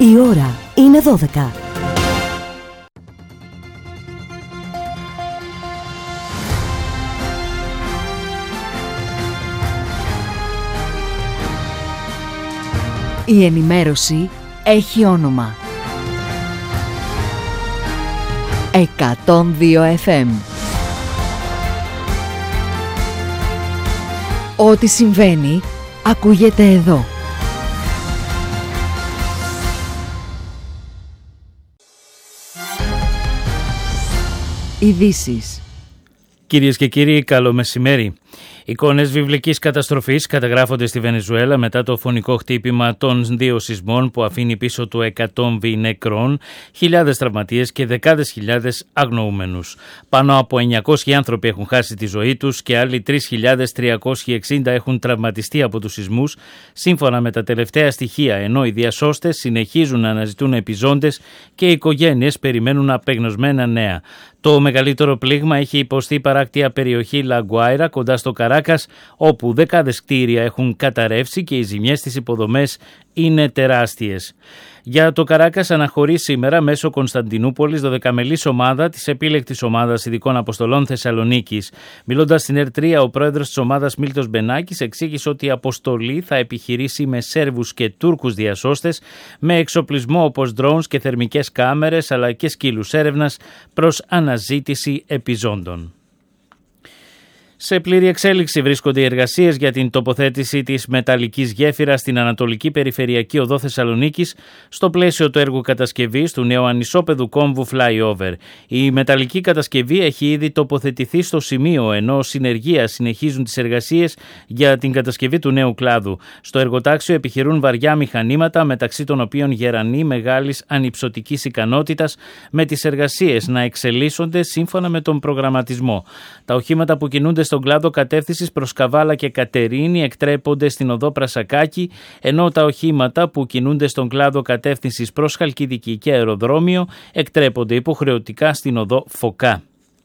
Η ώρα είναι 12. Η ενημέρωση έχει όνομα. 102 FM. Ό,τι συμβαίνει, ακούγεται εδώ. Ειδήσεις. Κυρίες και κύριοι, καλό μεσημέρι. Εικόνες βιβλικής καταστροφής καταγράφονται στη Βενεζουέλα μετά το φωνικό χτύπημα των 2 σεισμών που αφήνει πίσω του εκατόμβοι νεκρών, χιλιάδες τραυματίες και δεκάδες χιλιάδες αγνοούμενους. Πάνω από 900 άνθρωποι έχουν χάσει τη ζωή τους και άλλοι 3.360 έχουν τραυματιστεί από τους σεισμούς, σύμφωνα με τα τελευταία στοιχεία, ενώ οι διασώστες συνεχίζουν να αναζητούν επιζώντες και οι οικογένειες περιμένουν απεγνωσμένα νέα. Το μεγαλύτερο πλήγμα έχει υποστεί η παράκτια περιοχή Λαγκουάιρα κοντά στο Καράκας, όπου δεκάδες κτίρια έχουν καταρρεύσει και οι ζημιές στις υποδομές είναι τεράστιες. Για το Καράκας αναχωρεί σήμερα μέσω Κωνσταντινούπολης 12μελής ομάδα της επίλεκτης ομάδας ειδικών αποστολών Θεσσαλονίκης. Μιλώντας στην ΕΡΤ3, ο πρόεδρος της ομάδας Μίλτος Μπενάκης εξήγησε ότι η αποστολή θα επιχειρήσει με Σέρβους και Τούρκους διασώστες με εξοπλισμό όπως drones και θερμικές κάμερες αλλά και σκύλους έρευνας προς αναζήτηση επιζώντων. Σε πλήρη εξέλιξη βρίσκονται οι εργασίες για την τοποθέτηση της μεταλλικής γέφυρας στην Ανατολική Περιφερειακή Οδό Θεσσαλονίκης στο πλαίσιο του έργου κατασκευής του νέου ανισόπεδου κόμβου flyover. Η μεταλλική κατασκευή έχει ήδη τοποθετηθεί στο σημείο, ενώ συνεργεία συνεχίζουν τις εργασίες για την κατασκευή του νέου κλάδου. Στο εργοτάξιο επιχειρούν βαριά μηχανήματα, μεταξύ των οποίων γερανοί μεγάλης ανυψωτικής ικανότητας, με τις εργασίες να εξελίσσονται σύμφωνα με τον προγραμματισμό. Τα οχήματα που κινούνται στον κλάδο κατεύθυνσης προς Καβάλα και Κατερίνη εκτρέπονται στην οδό Πρασακάκη, ενώ τα οχήματα που κινούνται στον κλάδο κατεύθυνσης προς Χαλκιδική και Αεροδρόμιο εκτρέπονται υποχρεωτικά στην οδό Φωκά.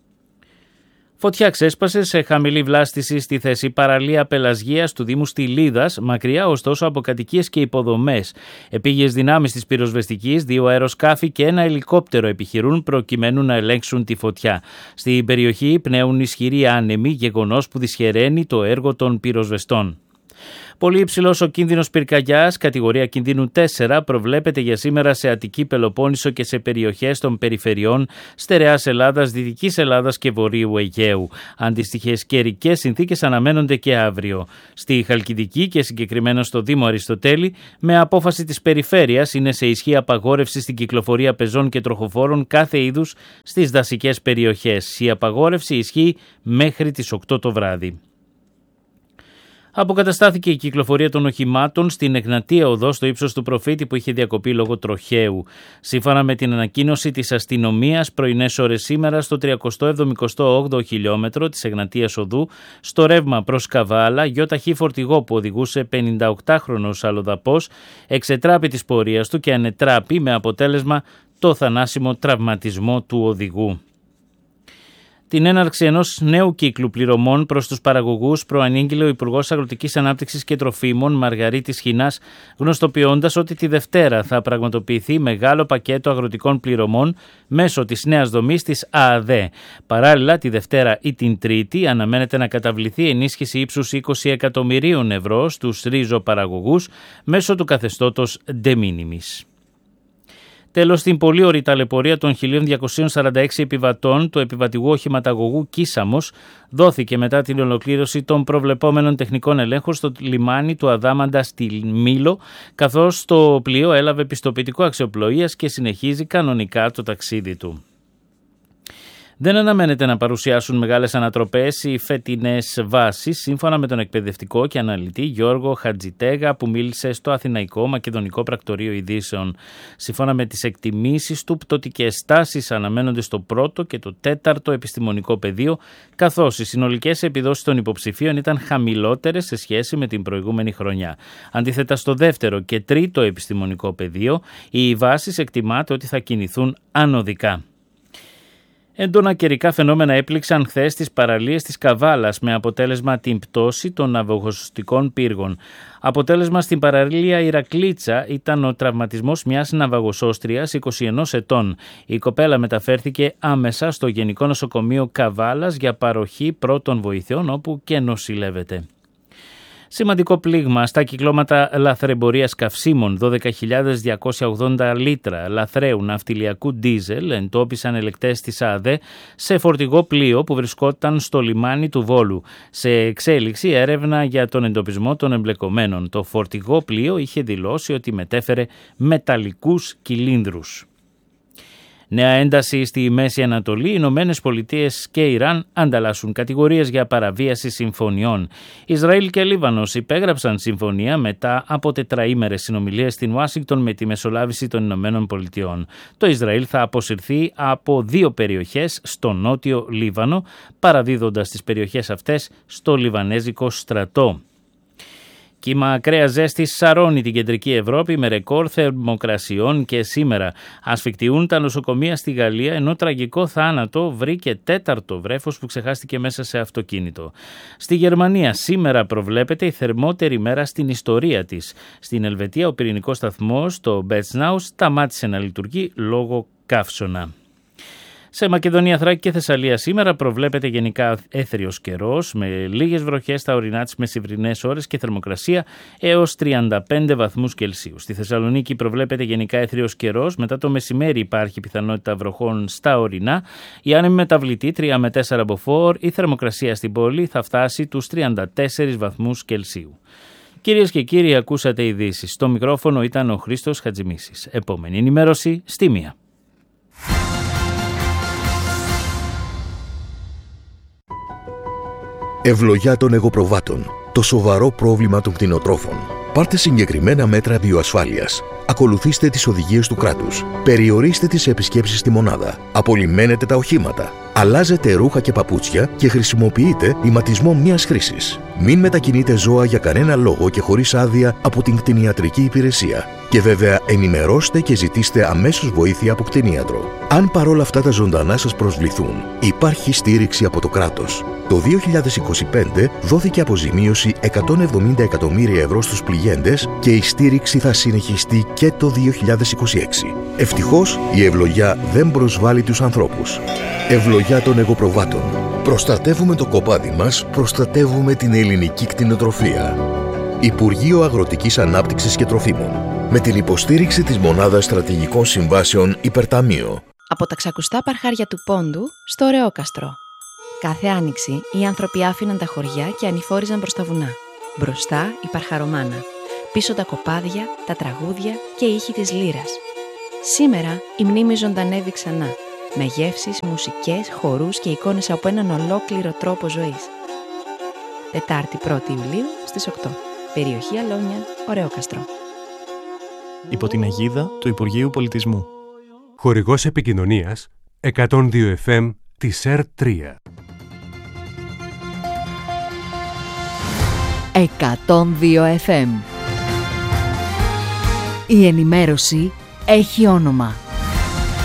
Φωτιά ξέσπασε σε χαμηλή βλάστηση στη θέση παραλία Πελασγίας του Δήμου Στυλίδας, μακριά ωστόσο από κατοικίες και υποδομές. Επίγειες δυνάμεις της πυροσβεστικής, 2 αεροσκάφη και 1 ελικόπτερο επιχειρούν προκειμένου να ελέγξουν τη φωτιά. Στην περιοχή πνέουν ισχυροί άνεμοι, γεγονός που δυσχεραίνει το έργο των πυροσβεστών. Πολύ υψηλός ο κίνδυνος πυρκαγιάς, κατηγορία κινδύνου 4, προβλέπεται για σήμερα σε Αττική Πελοπόννησο και σε περιοχές των περιφερειών Στερεάς Ελλάδας, Δυτικής Ελλάδας και Βορείου Αιγαίου. Αντίστοιχες καιρικές συνθήκες αναμένονται και αύριο. Στη Χαλκιδική και συγκεκριμένα στο Δήμο Αριστοτέλη, με απόφαση της περιφέρειας, είναι σε ισχύ απαγόρευση στην κυκλοφορία πεζών και τροχοφόρων κάθε είδους στις δασικές περιοχές. Η απαγόρευση ισχύει μέχρι τις 8 το βράδυ. Αποκαταστάθηκε η κυκλοφορία των οχημάτων στην Εγνατία Οδό στο ύψος του Προφήτη που είχε διακοπεί λόγω τροχαίου. Σύμφωνα με την ανακοίνωση της αστυνομίας, πρωινές ώρες σήμερα στο 378ο χιλιόμετρο της Εγνατίας Οδού, στο ρεύμα προς Καβάλα, γιοταχή φορτηγό που οδηγούσε 58χρονος αλλοδαπός εξετράπη της πορείας του και ανετράπη με αποτέλεσμα το θανάσιμο τραυματισμό του οδηγού. Την έναρξη ενός νέου κύκλου πληρωμών προς τους παραγωγούς προανήγγειλε ο Υπουργός Αγροτικής Ανάπτυξης και Τροφίμων Μαργαρίτης Χινάς, γνωστοποιώντας ότι τη Δευτέρα θα πραγματοποιηθεί μεγάλο πακέτο αγροτικών πληρωμών μέσω της νέας δομής της ΑΑΔΕ. Παράλληλα, τη Δευτέρα ή την Τρίτη αναμένεται να καταβληθεί ενίσχυση ύψους 20 εκατομμυρίων ευρώ στους ρίζοπαραγωγούς μέσω του καθεστώτος de minimis. Τέλος, στην πολύωρη ταλαιπωρία των 1.246 επιβατών του επιβατηγού οχηματαγωγού Κίσαμος δόθηκε μετά την ολοκλήρωση των προβλεπόμενων τεχνικών ελέγχων στο λιμάνι του Αδάμαντα στη Μήλο, καθώς το πλοίο έλαβε πιστοποιητικό αξιοπλοείας και συνεχίζει κανονικά το ταξίδι του. Δεν αναμένεται να παρουσιάσουν μεγάλες ανατροπές οι φετινές βάσεις, σύμφωνα με τον εκπαιδευτικό και αναλυτή Γιώργο Χατζητέγα, που μίλησε στο Αθηναϊκό Μακεδονικό Πρακτορείο Ειδήσεων. Σύμφωνα με τις εκτιμήσεις του, πτωτικές τάσεις αναμένονται στο πρώτο και το τέταρτο επιστημονικό πεδίο, καθώς οι συνολικές επιδόσεις των υποψηφίων ήταν χαμηλότερες σε σχέση με την προηγούμενη χρονιά. Αντίθετα, στο δεύτερο και τρίτο επιστημονικό πεδίο, οι βάσεις εκτιμάται ότι θα κινηθούν ανωδικά. Έντονα καιρικά φαινόμενα έπληξαν χθες τις παραλίες της Καβάλας με αποτέλεσμα την πτώση των ναυαγοσωστικών πύργων. Αποτέλεσμα στην παραλία Ηρακλήτσα ήταν ο τραυματισμός μιας ναυαγοσώστριας 21 ετών. Η κοπέλα μεταφέρθηκε άμεσα στο Γενικό Νοσοκομείο Καβάλας για παροχή πρώτων βοηθειών, όπου και νοσηλεύεται. Σημαντικό πλήγμα στα κυκλώματα λαθρεμπορίας καυσίμων. 12.280 λίτρα λαθρέου ναυτιλιακού ντίζελ εντόπισαν ελεκτές της ΑΔΕ σε φορτηγό πλοίο που βρισκόταν στο λιμάνι του Βόλου. Σε εξέλιξη έρευνα για τον εντοπισμό των εμπλεκομένων. Το φορτηγό πλοίο είχε δηλώσει ότι μετέφερε μεταλλικούς κυλίνδρους. Νέα ένταση στη Μέση Ανατολή. Οι Ηνωμένες Πολιτείες και Ιράν ανταλλάσσουν κατηγορίες για παραβίαση συμφωνιών. Ισραήλ και Λίβανος υπέγραψαν συμφωνία μετά από τετραήμερες συνομιλίες στην Ουάσιγκτον με τη μεσολάβηση των Ηνωμένων Πολιτειών. Το Ισραήλ θα αποσυρθεί από 2 περιοχές στο νότιο Λίβανο, παραδίδοντας τις περιοχές αυτές στο Λιβανέζικο στρατό. Κύμα ακραία ζέστη σαρώνει την κεντρική Ευρώπη με ρεκόρ θερμοκρασιών και σήμερα ασφικτιούν τα νοσοκομεία στη Γαλλία, ενώ τραγικό θάνατο βρήκε 4ο βρέφος που ξεχάστηκε μέσα σε αυτοκίνητο. Στη Γερμανία σήμερα προβλέπεται η θερμότερη μέρα στην ιστορία της. Στην Ελβετία ο πυρηνικός σταθμός, το Μπέτσναου, σταμάτησε να λειτουργεί λόγω καύσωνα. Σε Μακεδονία, Θράκη και Θεσσαλία σήμερα προβλέπεται γενικά έθριος καιρός με λίγες βροχές στα ορεινά τις μεσημβρινές ώρες και θερμοκρασία έως 35 βαθμούς Κελσίου. Στη Θεσσαλονίκη προβλέπεται γενικά έθριος καιρός, μετά το μεσημέρι υπάρχει πιθανότητα βροχών στα ορεινά. Η άνεμη μεταβλητή 3 με 4 μποφόρ, η θερμοκρασία στην πόλη θα φτάσει τους 34 βαθμούς Κελσίου. Κυρίες και κύριοι, ακούσατε ειδήσεις. Στο μικρόφωνο ήταν ο Χρήστος Χατζημίσης. Επόμενη ενημέρωση στη 1. Ευλογιά των εγωπροβάτων. Το σοβαρό πρόβλημα των κτηνοτρόφων. Πάρτε συγκεκριμένα μέτρα βιοασφάλειας. Ακολουθήστε τις οδηγίες του κράτους. Περιορίστε τις επισκέψεις στη μονάδα. Απολυμμένετε τα οχήματα. Αλλάζετε ρούχα και παπούτσια και χρησιμοποιείτε ηματισμό μιας χρήσης. Μην μετακινείτε ζώα για κανένα λόγο και χωρίς άδεια από την κτηνιατρική υπηρεσία. Και βέβαια ενημερώστε και ζητήστε αμέσως βοήθεια από κτηνίατρο. Αν παρόλα αυτά τα ζωντανά σας προσβληθούν, υπάρχει στήριξη από το κράτος. Το 2025 δόθηκε αποζημίωση 170 εκατομμύρια ευρώ στους πληγέντες και η στήριξη θα συνεχιστεί και το 2026. Ευτυχώς η ευλογιά δεν προσβάλλει τους ανθρώπους. Ευλογιά των εγωπροβάτων. Προστατεύουμε το κοπάδι μας, προστατεύουμε την ελληνική κτηνοτροφία. Υπουργείο Αγροτικής Ανάπτυξης και Τροφίμων. Με την υποστήριξη της Μονάδας Στρατηγικών Συμβάσεων Υπερταμείο. Από τα ξακουστά παρχάρια του Πόντου στο Ρεόκαστρο. Κάθε άνοιξη οι άνθρωποι άφηναν τα χωριά και ανηφόριζαν προς τα βουνά. Μπροστά η παρχαρομάνα. Πίσω τα κοπάδια, τα τραγούδια και οι ήχοι της λύρας. Σήμερα η μνήμη ζωντανεύει ξανά. Με γεύσεις, μουσικές, χορούς και εικόνες από έναν ολόκληρο τρόπο ζωής. Τετάρτη 1η Ιουλίου στις 8. Περιοχή Αλόνια, Ρεόκαστρο. Υπό την αιγίδα του Υπουργείου Πολιτισμού. Χορηγός επικοινωνίας 102 FM της ΕΡΤ3. 102 FM. Η ενημέρωση έχει όνομα.